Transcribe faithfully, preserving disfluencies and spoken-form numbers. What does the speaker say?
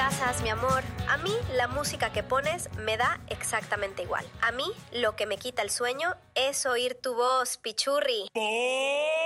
casas, mi amor. A mí la música que pones me da exactamente igual. A mí lo que me quita el sueño es oír tu voz, pichurri.